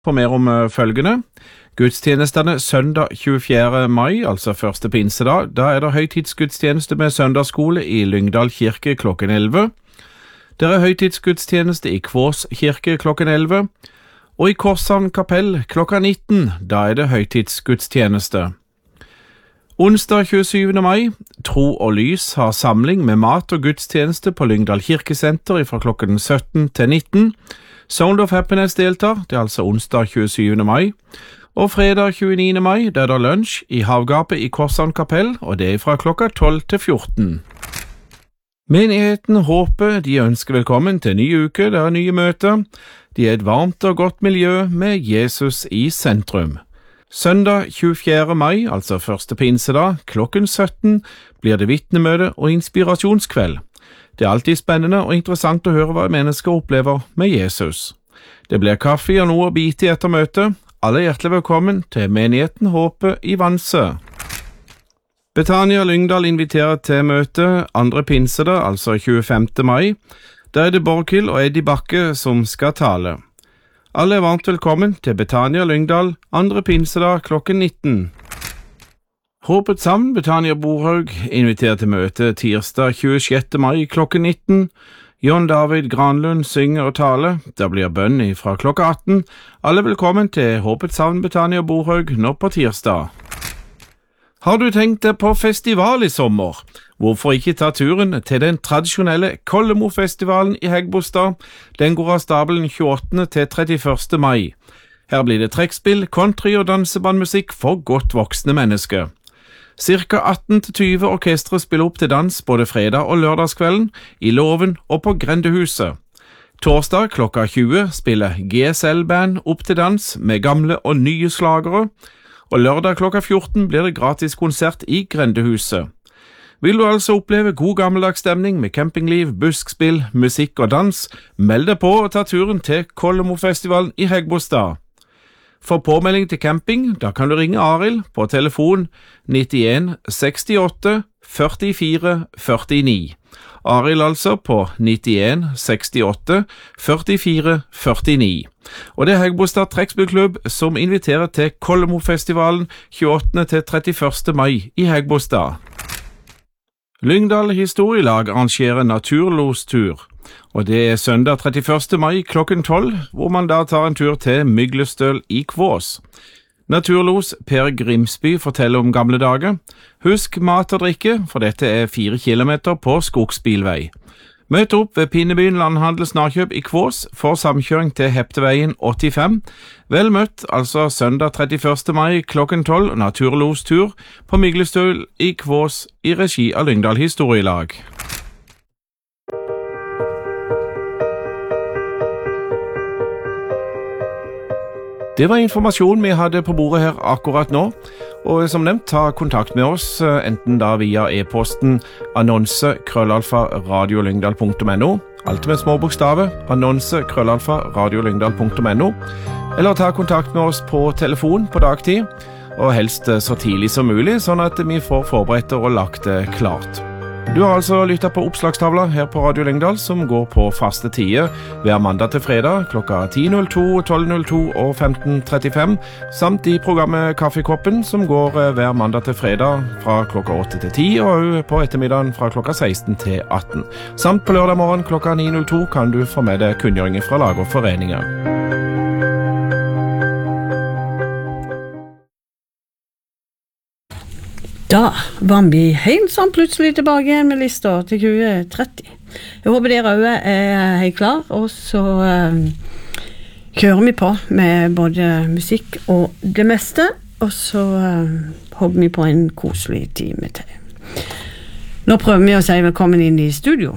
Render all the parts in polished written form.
For mer om følgende. Gudstjenestene søndag 24. mai, altså første pinsedag, da det høytidsgudstjeneste med søndagsskole i Lyngdal kirke klokken 11. Det høytidsgudstjeneste i Kvås kirke klokken 11. Og i Korshavn kapell klokka 19, da det høytidsgudstjeneste. Onsdag 27. mai, Tro og Lys har samling med mat og gudstjeneste på Lyngdal kirkesenter fra klokken 17 til 19. Sound of Happiness deltar, det altså onsdag 27. mai. Og fredag 29. mai, det det lunsj i Havgapet i Korshavn kapell, og det fra klokka 12 til 14. Menigheten håper de ønsker velkommen til ny uke, det nye møter. De et varmt og godt miljø med Jesus i sentrum. Søndag 24. mai, altså første pinsedag, klokken 17, blir det vitnemøte og inspirasjonskveld. Det alltid spennende og interessant å høre hva mennesker opplever med Jesus. Det blir kaffe og noe å bite i etter møtet. Alle hjertelig velkommen til Menigheten Håpet i Vanse. Betania Lyngdal inviterer til møte andre pinsedag, altså 25. mai. Der det Borghild og Eddie Bakke som skal tale. Alle varmt velkommen til Betania Lyngdal, andre pinsedag klokken 19. Håpets Havn, Betania Borhaug, inviterer til møte tirsdag 26. mai klokken 19. John David Granlund synger og taler. Der blir bønn fra klokka 18. Alle velkommen til Håpets Havn, Betania Borhaug, nå på tirsdag. Har du tenkt deg på festival i sommer? Hvorfor ikke ta turen til den tradisjonelle Kollemo-festivalen i Hægebostad? Den går av stabelen 28. til 31. mai. Her blir det trekkspill, country og dansebandmusikk for godt voksne mennesker. Cirka 18-20 orkestre spiller opp til dans både fredag og lørdagskvelden, i Låven og på Grendehuset. Torsdag klokka 20 spiller GSL-band opp til dans med gamle og nye slagere, og lørdag klokka 14 blir det gratis konsert i Grendehuset. Vil du altså oppleve god gammeldags stemning med campingliv, buskspill, musikk og dans, meld deg på og ta turen til Kollemo-festivalen i Hægebostad. For påmelding til camping, da kan du ringe Arild på telefon 91 68 44 49. Arild altså på 91 68 44 49. Og det Hægebostad Trekkspillklubb som inviterer til Kollemo-festivalen 28. til 31. mai i Hægebostad. Lyngdal Historielag arrangerer naturlostur. Og det søndag 31. mai klokken 12, hvor man da tar en tur til Myglestøl i Kvås. Naturlos Per Grimsby forteller om gamle dager. Husk mat og drikke, for dette 4 kilometer på skogsbilvei. Møt opp ved Pinnebyen Landhandel Snarkjøp i Kvås for samkjøring til Hepteveien 85. Vel møtt, altså søndag 31. mai klokken 12, naturlostur på Myglestøl i Kvås i regi av Lyngdal Historielag. Det var informasjon vi hadde på bordet her akkurat nå, og som nevnt, ta kontakt med oss, enten da via e-posten annonse@radiolyngdal.no, alt med små bokstaver, annonse@radiolyngdal.no, eller ta kontakt med oss på telefon på dagtid, og helst så tidlig som mulig, sånn at vi får forberedt og lagt det klart. Du har altså lyttet på oppslagstavla her på Radio Lyngdal, som går på faste tider hver mandag til fredag klokka 10.02, 12.02 og 15.35, samt i programmet Kaffekoppen, som går hver mandag til fredag fra klokka 8 til 10, og på ettermiddagen fra klokka 16 til 18. Samt på lørdag morgen klokka 9.02 kan du få med deg kunngjøringer fra lag og foreninger. Da var vi helt sånn plutselig tilbake igjen med lista til 2030. Jeg håper dere også helt klar, og så kjører vi på med både musikk og det meste, og så håper vi på en koselig time til. Nå prøver vi å si velkommen inn i studio.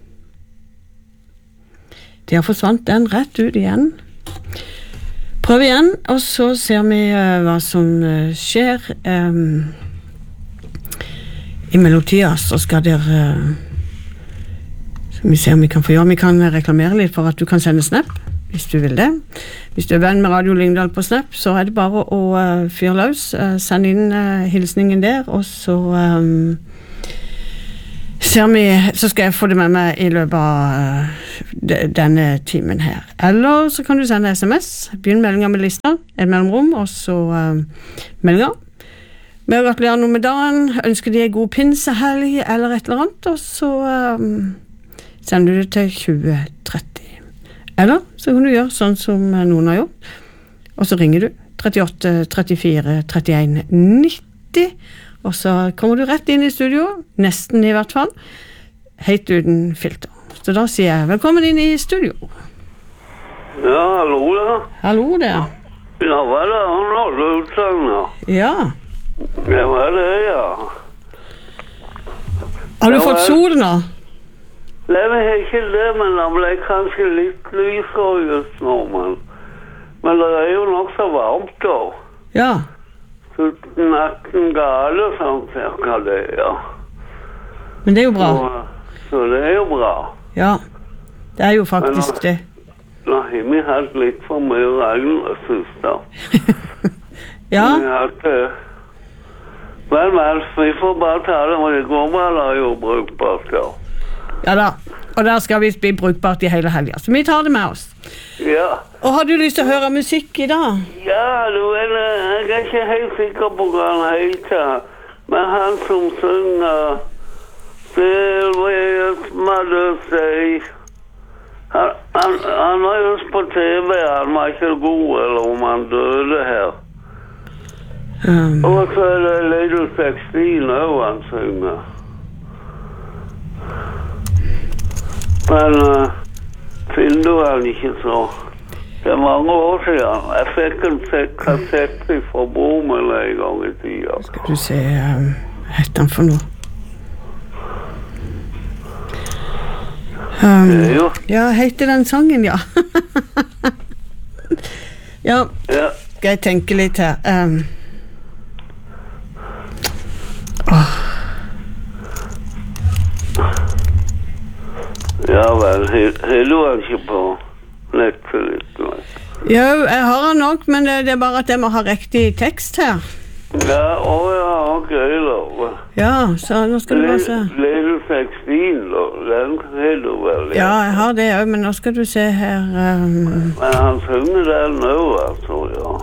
Det har forsvant den rett ut igjen. Prøv igjen, og så ser vi hva som skjer. I melodier så skal dere skal vi se om vi kan få gjøre. Vi kan reklamere litt for at du kan sende snap hvis du vil det. Hvis du venn med Radio Lyngdal på snap, så det bare å fyre løs, send inn hilsningen der, og så Så skal jeg få det med meg i løpet av denne timen her. Eller så kan du sende SMS. Begynn meldingen med lista, et mellomrom, og så meldinger. Med å gratulere noe med dagen, ønsker de en god pinsehelg eller et eller annet, og så sender du det til 2030. Eller så kan du gjøre sånn som noen har gjort, og så ringer du 38 34 31 90, og så kommer du rett inn i studio, nesten i hvert fall, helt uten filter. Så da sier jeg velkommen inn i studio. Ja, hallo da. Hallo der. Ja, hva er det han hadde utsagn da? Ja. Ja, hva er det, ja? Har du fått sol nå? Nei, men ikke det, men det ble kanskje litt lysere just nå, men det er jo nok så varmt da. Ja. 17-18 grader, sånn cirka det, ja. Men det er jo bra. Så det er jo bra. Ja, det er jo faktisk det. Nå har vi hatt litt for mye regn, synes jeg. Ja. Men vi får bare ta det, og det går bare jo brukbart, ja. Ja da, og der skal vi bli brukbart i hele helgen, så vi tar det med oss. Ja. Og har du lyst til å høre musikk i dag? Ja, jeg er ikke helt sikker på hva han heter, men han som synger Sylvia's Mother Say, han var just på TV, han var ikke god, eller om han døde her. Og så er det Little 16 også han synger. Men finner du han ikke så? Det er mange år siden. Jeg fikk en kassett fra Bomel en gang i tiden. Skal du se, hva heter han for noe? Ja, heter den sangen, ja. Ja, skal jeg tenke litt her. Ja vel, har du han ikke på Netflix? Jo, jeg har han nok, men det er bare at jeg må ha riktig tekst her. Ja, ok, da. Ja, så nå skal du bare se. Little 16, da, den har du vel? Ja, jeg har det også, men nå skal du se her. Men han synger den nå, altså, ja.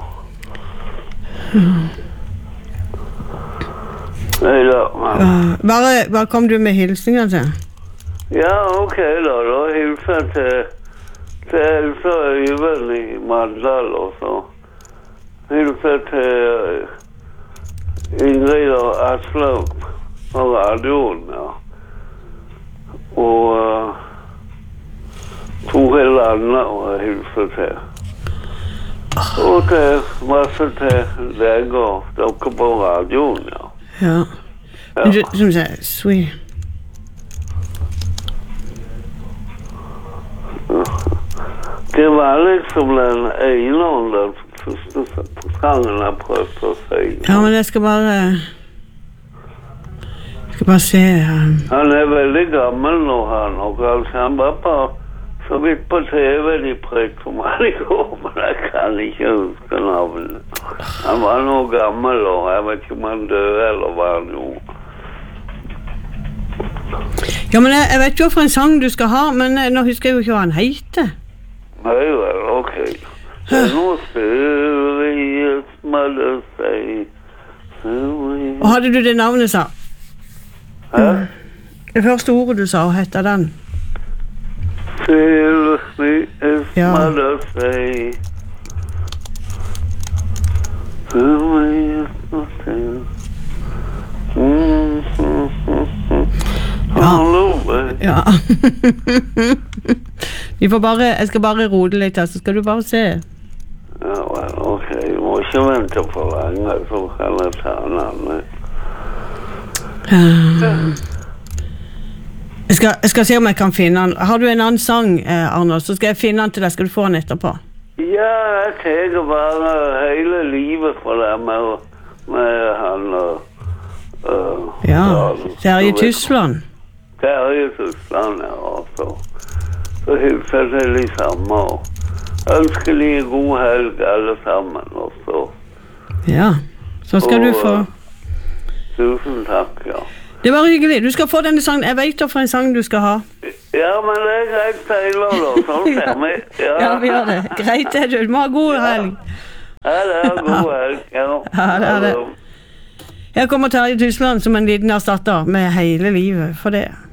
Nei da, men... Bare kom du med hilsninger til? Ja, ok da hilser jeg til Elsa Øyvind i Mandal, og så hilser jeg til Ingrid og Aslaug på radioen, ja. Og Tore Lande og hilser til. Og til masse til deg og dere på radioen, ja. Ja. Men du, som sier, sweet. Det var liksom den ene og den første sangen jeg prøvde å si. Ja, men jeg skal bare se. Han er veldig gammel nå, han, og han var på, så vidt på TV de prekte om han i går, men jeg kan ikke huske navnet. Han var nå gammel, og jeg vet ikke om han døde eller hva han gjorde. Ja, men jeg vet jo for en sang du skal ha, men nå husker jeg jo ikke hva han heter. Nei vel, ok. Nå Sylvia's Mother Say. Og hadde du det navnet, sa? Hæ? Det første ordet du sa, hva heter den? Sylvia's Mother Say. Sylvia's Mother Say. Ja. Jeg skal bare rote litt her, så skal du bare se. Ja, vel, ok. Jeg må ikke vente for lenge, så kan jeg ta en annen. Jeg skal se om jeg kan finne den. Har du en annen sang, Arnold, så skal jeg finne den til deg. Skal du få den etterpå? Ja, jeg tenker bare hele livet for deg med han ja, Terje Tysland. Terje Tysland, ja, også. Så hilser det litt sammen, og ønsker de god helg alle sammen, også. Ja, så skal du få... Tusen takk, ja. Det var hyggelig. Du skal få denne sangen. Jeg vet hva for en sang du skal ha. Ja, men det greit, Taylor, da. Sånn ser vi. Ja, vi gjør det. Greit, det du. Du må ha god helg. Ja, det god helg. Ja, det det. Her kommer Terje Tysland som en liten erstatter med hele livet for det.